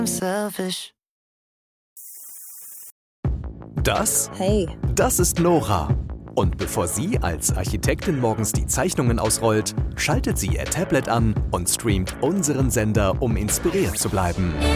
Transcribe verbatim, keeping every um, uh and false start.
selfish. Das? Hey. Das ist Nora. Und bevor sie als Architektin morgens die Zeichnungen ausrollt, schaltet sie ihr Tablet an und streamt unseren Sender, um inspiriert zu bleiben.